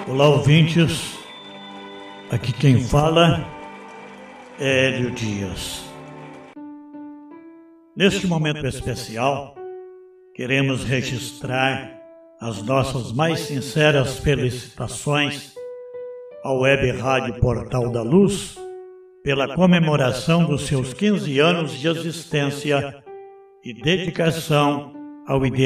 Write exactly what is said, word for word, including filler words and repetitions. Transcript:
Olá, ouvintes. Aqui quem fala é Hélio Dias. Neste momento especial, queremos registrar as nossas mais sinceras felicitações ao Web Rádio Portal da Luz pela comemoração dos seus quinze anos de existência e dedicação ao ideal.